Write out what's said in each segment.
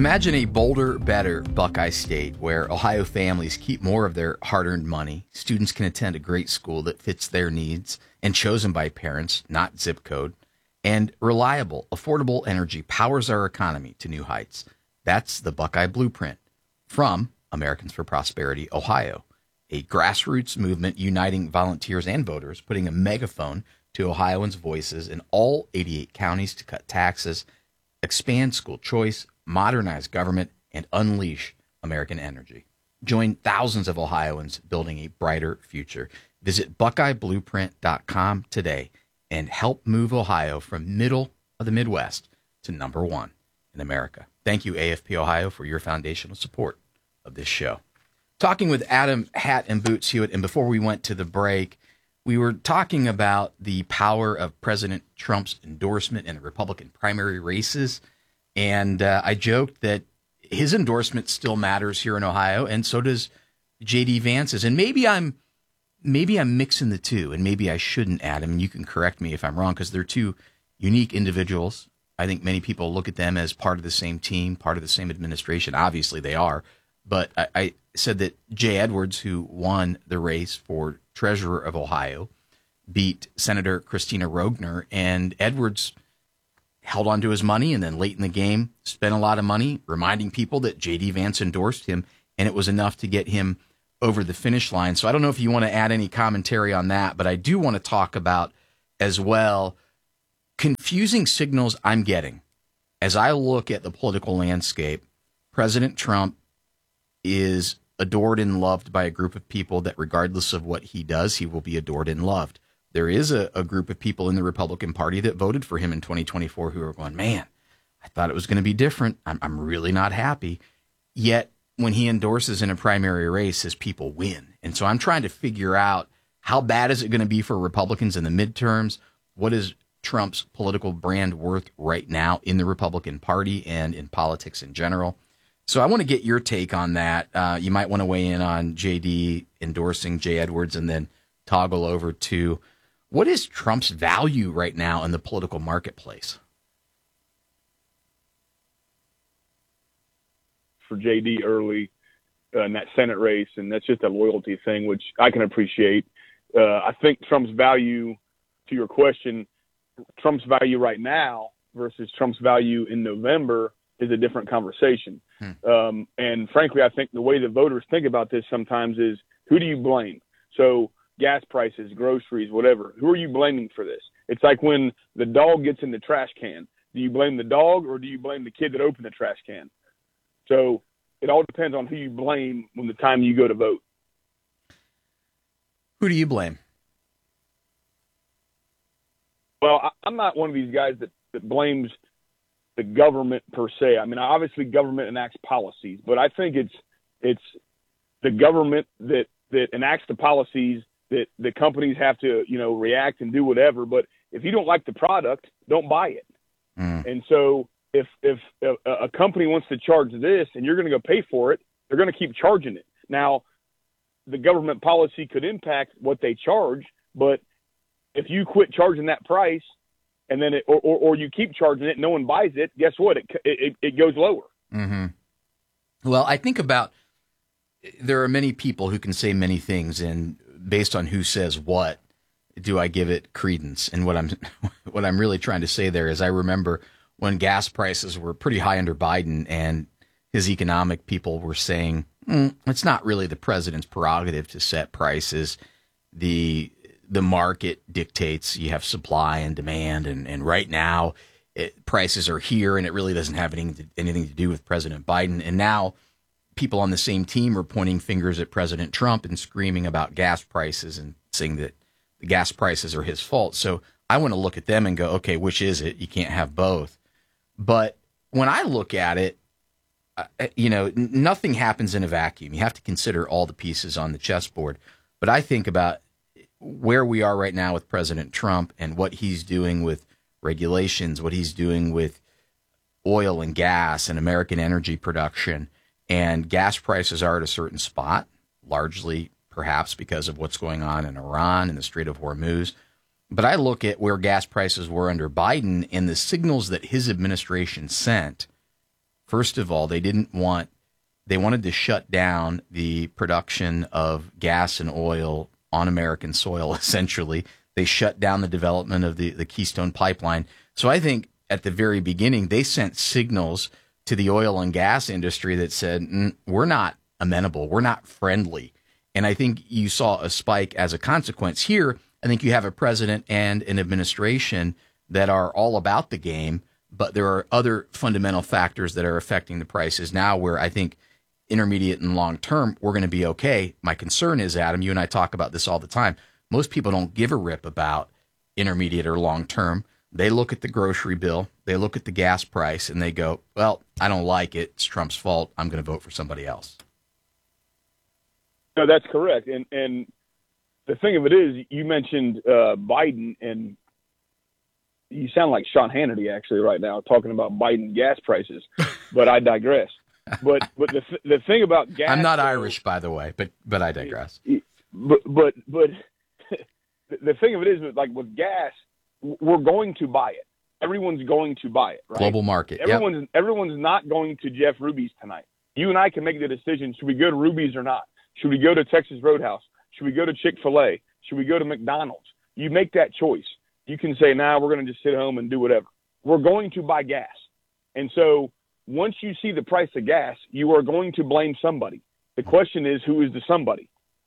Imagine a bolder, better Buckeye State where Ohio families keep more of their hard-earned money, students can attend a great school that fits their needs and chosen by parents, not zip code, and reliable, affordable energy powers our economy to new heights. That's the Buckeye Blueprint from Americans for Prosperity, Ohio, a grassroots movement uniting volunteers and voters, putting a megaphone to Ohioans' voices in all 88 counties to cut taxes, expand school choice, modernize government, and unleash American energy. Join thousands of Ohioans building a brighter future. Visit BuckeyeBlueprint.com today and help move Ohio from middle of the Midwest to number one in America. Thank you, AFP Ohio, for your foundational support of this show. Talking with Adam Hat and Boots Hewitt, and before we went to the break, we were talking about the power of President Trump's endorsement in the Republican primary races. And I joked that his endorsement still matters here in Ohio, and so does J.D. Vance's. And maybe I'm mixing the two, and maybe I shouldn't, Adam. And you can correct me if I'm wrong, because they're two unique individuals. I think many people look at them as part of the same team, part of the same administration. Obviously, they are. But I said that Jay Edwards, who won the race for treasurer of Ohio, beat Senator Christina Rogner, and Edwards held on to his money, and then late in the game spent a lot of money reminding people that J.D. Vance endorsed him, and it was enough to get him over the finish line. So I don't know if you want to add any commentary on that, but I do want to talk about as well confusing signals I'm getting. As I look at the political landscape, President Trump is adored and loved by a group of people that regardless of what he does, he will be adored and loved. There is a group of people in the Republican Party that voted for him in 2024 who are going, man, I thought it was going to be different. I'm really not happy. Yet when he endorses in a primary race, his people win. And so I'm trying to figure out how bad is it going to be for Republicans in the midterms? What is Trump's political brand worth right now in the Republican Party and in politics in general? So I want to get your take on that. You might want to weigh in on JD endorsing Jay Edwards and then toggle over to what is Trump's value right now in the political marketplace? For JD early in that Senate race, and that's just a loyalty thing, which I can appreciate. I think Trump's value, to your question, Trump's value right now versus Trump's value in November is a different conversation. And frankly, I think the way the voters think about this sometimes is, who do you blame? So gas prices, groceries, whatever. Who are you blaming for this? It's like when the dog gets in the trash can. Do you blame the dog or do you blame the kid that opened the trash can? So it all depends on who you blame when the time you go to vote. Who do you blame? Well, I'm not one of these guys that blames the government per se. I mean, obviously government enacts policies, but I think it's the government that enacts the policies that the companies have to, react and do whatever. But if you don't like the product, don't buy it. And so if a company wants to charge this and you're going to go pay for it, they're going to keep charging it. Now, the government policy could impact what they charge, but if you quit charging that price and then or you keep charging it, no one buys it, guess what? It goes lower. Mm-hmm. Well, I think about there are many people who can say many things, and based on who says what, do I give it credence? And what I'm really trying to say there is I remember when gas prices were pretty high under Biden, and his economic people were saying, it's not really the president's prerogative to set prices. The market dictates. You have supply and demand, and right now prices are here, and it really doesn't have anything to do with President Biden. And now people on the same team are pointing fingers at President Trump and screaming about gas prices and saying that the gas prices are his fault. So I want to look at them and go, okay, which is it? You can't have both. But when I look at it, nothing happens in a vacuum. You have to consider all the pieces on the chessboard. But I think about where we are right now with President Trump and what he's doing with regulations, what he's doing with oil and gas and American energy production. And gas prices are at a certain spot, largely perhaps because of what's going on in Iran and the Strait of Hormuz. But I look at where gas prices were under Biden and the signals that his administration sent First of all, they wanted to shut down the production of gas and oil on American soil, essentially. They shut down the development of the Keystone Pipeline. So I think at the very beginning, they sent signals to the oil and gas industry that said, we're not amenable, we're not friendly. And I think you saw a spike as a consequence. Here, I think you have a president and an administration that are all about the game, but there are other fundamental factors that are affecting the prices now where I think intermediate and long term, we're going to be okay. My concern is, Adam, you and I talk about this all the time. Most people don't give a rip about intermediate or long term. They look at the grocery bill, they look at the gas price, and they go, well, I don't like it. It's Trump's fault. I'm going to vote for somebody else. No, that's correct. And the thing of it is, you mentioned Biden, and you sound like Sean Hannity actually right now talking about Biden gas prices, but I digress. But the thing about gas, I'm not Irish, by the way, but I digress. But the thing of it is, like with gas, we're going to buy it. Everyone's going to buy it, right? Global market. Everyone's not going to Jeff Ruby's tonight. You and I can make the decision: should we go to Ruby's or not? Should we go to Texas Roadhouse? Should we go to Chick-fil-A? Should we go to McDonald's? You make that choice. You can say, nah, we're going to just sit home and do whatever. We're going to buy gas. And so once you see the price of gas, you are going to blame somebody. The question is, who is the somebody?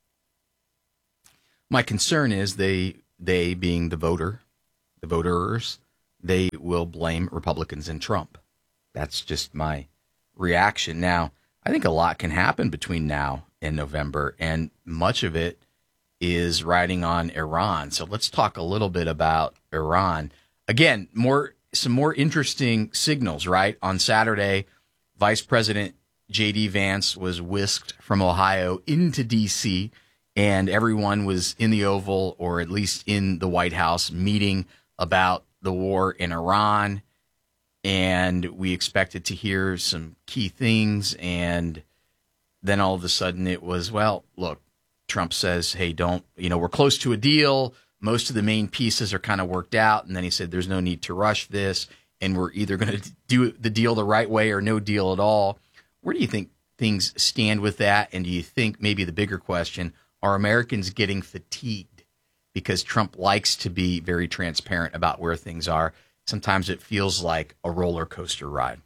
My concern is they being the voters, they will blame Republicans and Trump. That's just my reaction. Now, I think a lot can happen between now and November, and much of it is riding on Iran. So let's talk a little bit about Iran. Again, some more interesting signals, right? On Saturday, Vice President J.D. Vance was whisked from Ohio into D.C., and everyone was in the Oval, or at least in the White House, meeting about the war in Iran. And we expected to hear some key things, and then all of a sudden it was, well, look, Trump says, hey, we're close to a deal. Most of the main pieces are kind of worked out. And then he said, there's no need to rush this. And we're either going to do the deal the right way or no deal at all. Where do you think things stand with that? And do you think, maybe the bigger question, are Americans getting fatigued because Trump likes to be very transparent about where things are? Sometimes it feels like a roller coaster ride.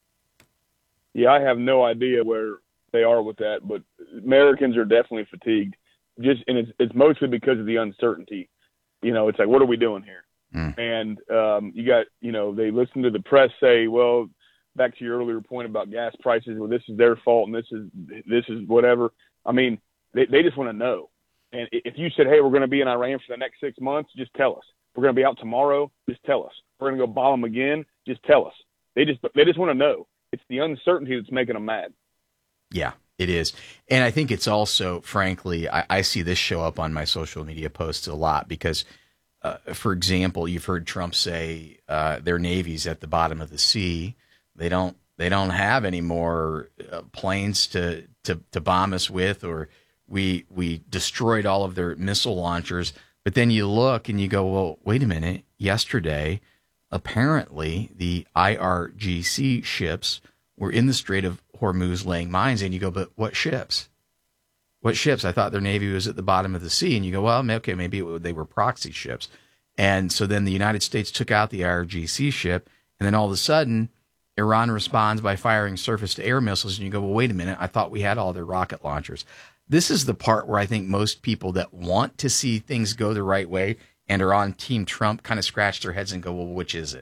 Yeah, I have no idea where they are with that, but Americans are definitely fatigued. And it's mostly because of the uncertainty. It's like, what are we doing here? And you got, they listen to the press say, well, back to your earlier point about gas prices, well, this is their fault and this is whatever. I mean, they just want to know. And if you said, hey, we're going to be in Iran for the next 6 months, just tell us. We're going to be out tomorrow, just tell us. We're going to go bomb them again, just tell us. They just want to know. It's the uncertainty that's making them mad. Yeah, it is. And I think it's also, frankly, I see this show up on my social media posts a lot because, for example, you've heard Trump say their Navy's at the bottom of the sea. They don't have any more planes to bomb us with, or we destroyed all of their missile launchers. But then you look and you go, well, wait a minute. Yesterday, apparently, the IRGC ships were in the Strait of Hormuz laying mines. And you go, but what ships? What ships? I thought their Navy was at the bottom of the sea. And you go, well, okay, maybe they were proxy ships. And so then the United States took out the IRGC ship. And then all of a sudden, Iran responds by firing surface-to-air missiles. And you go, well, wait a minute. I thought we had all their rocket launchers. This is the part where I think most people that want to see things go the right way and are on Team Trump kind of scratch their heads and go, well, which is it?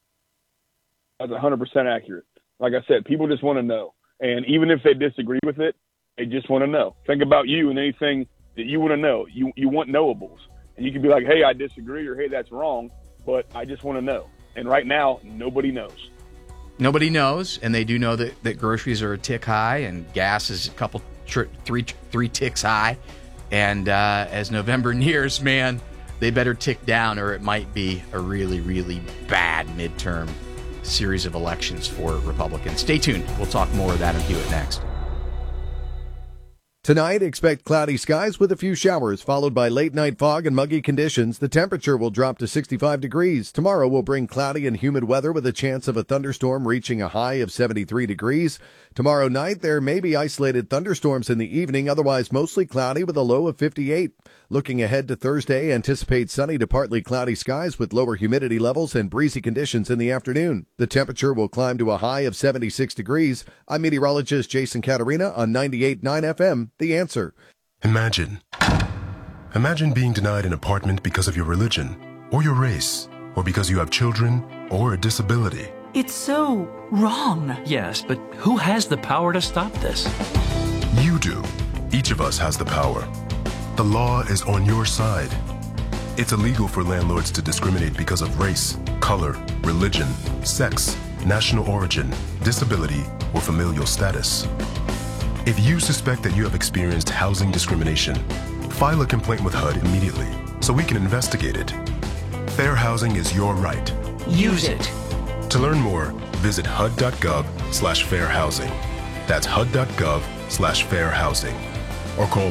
That's 100% accurate. Like I said, people just want to know. And even if they disagree with it, they just want to know. Think about you and anything that you want to know. You want knowables. And you can be like, hey, I disagree, or hey, that's wrong, but I just want to know. And right now, nobody knows. Nobody knows, and they do know that groceries are a tick high and gas is a couple, three ticks high. And as November nears, man, they better tick down, or it might be a really, really bad midterm series of elections for Republicans. Stay tuned. We'll talk more of that and do it next. Tonight, expect cloudy skies with a few showers, followed by late-night fog and muggy conditions. The temperature will drop to 65 degrees. Tomorrow will bring cloudy and humid weather with a chance of a thunderstorm reaching a high of 73 degrees. Tomorrow night, there may be isolated thunderstorms in the evening, otherwise mostly cloudy with a low of 58. Looking ahead to Thursday, anticipate sunny to partly cloudy skies with lower humidity levels and breezy conditions in the afternoon. The temperature will climb to a high of 76 degrees. I'm meteorologist Jason Caterina on 98.9 FM. The Answer. Imagine being denied an apartment because of your religion, or your race, or because you have children, or a disability. It's so wrong. Yes, but who has the power to stop this? You do. Each of us has the power. The law is on your side. It's illegal for landlords to discriminate because of race, color, religion, sex, national origin, disability, or familial status. If you suspect that you have experienced housing discrimination, file a complaint with HUD immediately so we can investigate it. Fair housing is your right. Use it. To learn more, visit hud.gov/fairhousing. That's hud.gov/fairhousing. Or call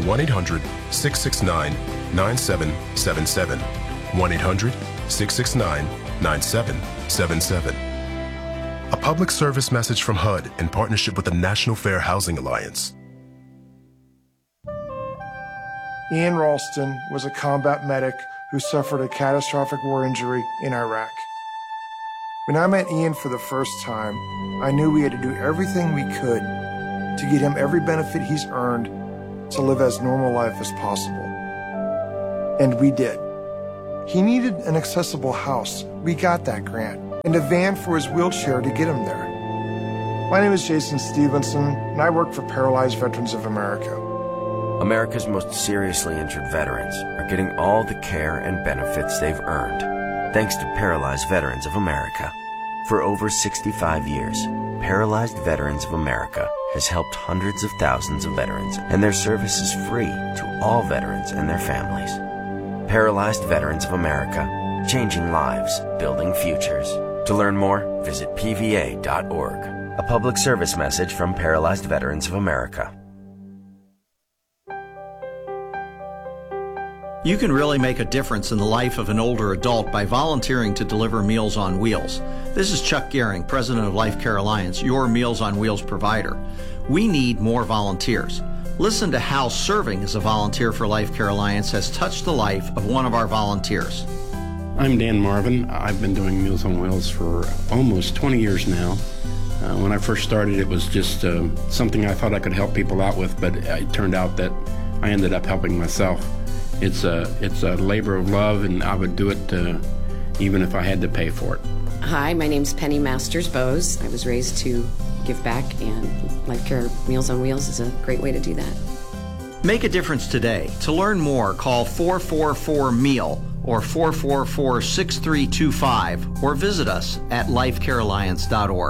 1-800-669-9777. 1-800-669-9777. A public service message from HUD in partnership with the National Fair Housing Alliance. Ian Ralston was a combat medic who suffered a catastrophic war injury in Iraq. When I met Ian for the first time, I knew we had to do everything we could to get him every benefit he's earned to live as normal life as possible. And we did. He needed an accessible house. We got that grant. And a van for his wheelchair to get him there. My name is Jason Stevenson, and I work for Paralyzed Veterans of America. America's most seriously injured veterans are getting all the care and benefits they've earned, thanks to Paralyzed Veterans of America. For over 65 years, Paralyzed Veterans of America has helped hundreds of thousands of veterans, and their service is free to all veterans and their families. Paralyzed Veterans of America, changing lives, building futures. To learn more, visit pva.org. A public service message from Paralyzed Veterans of America. You can really make a difference in the life of an older adult by volunteering to deliver Meals on Wheels. This is Chuck Gehring, president of Life Care Alliance, your Meals on Wheels provider. We need more volunteers. Listen to how serving as a volunteer for Life Care Alliance has touched the life of one of our volunteers. I'm Dan Marvin. I've been doing Meals on Wheels for almost 20 years now. When I first started, it was just something I thought I could help people out with, but it turned out that I ended up helping myself. It's a labor of love, and I would do it even if I had to pay for it. Hi, my name's Penny Masters Bose. I was raised to give back, and Life Care Meals on Wheels is a great way to do that. Make a difference today. To learn more, call 444-MEAL or 444-6325 or visit us at lifecarealliance.org.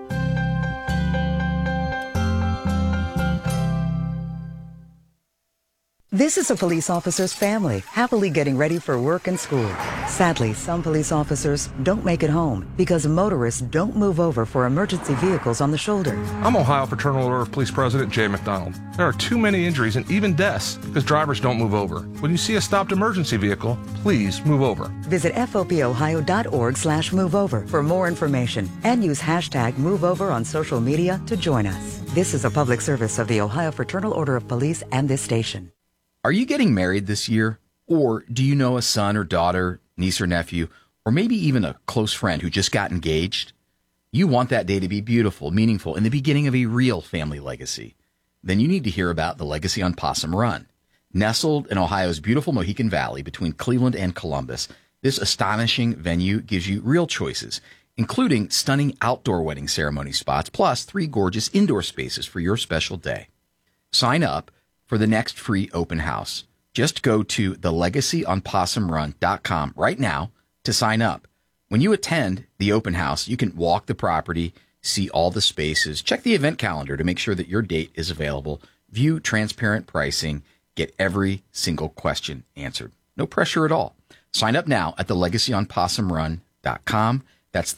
This is a police officer's family, happily getting ready for work and school. Sadly, some police officers don't make it home because motorists don't move over for emergency vehicles on the shoulder. I'm Ohio Fraternal Order of Police President Jay McDonald. There are too many injuries and even deaths because drivers don't move over. When you see a stopped emergency vehicle, please move over. Visit fopohio.org/moveover for more information and use hashtag MoveOver on social media to join us. This is a public service of the Ohio Fraternal Order of Police and this station. Are you getting married this year? Or do you know a son or daughter, niece or nephew, or maybe even a close friend who just got engaged? You want that day to be beautiful, meaningful, and the beginning of a real family legacy. Then you need to hear about the Legacy on Possum Run. Nestled in Ohio's beautiful Mohican Valley between Cleveland and Columbus, this astonishing venue gives you real choices, including stunning outdoor wedding ceremony spots, plus 3 gorgeous indoor spaces for your special day. Sign up for the next free open house. Just go to thelegacyonpossumrun.com right now to sign up. When you attend the open house, you can walk the property, see all the spaces, check the event calendar to make sure that your date is available, view transparent pricing, get every single question answered. No pressure at all. Sign up now at thelegacyonpossumrun.com. That's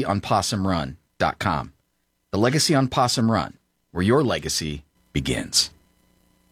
thelegacyonpossumrun.com. The Legacy on Possum Run, where your legacy begins.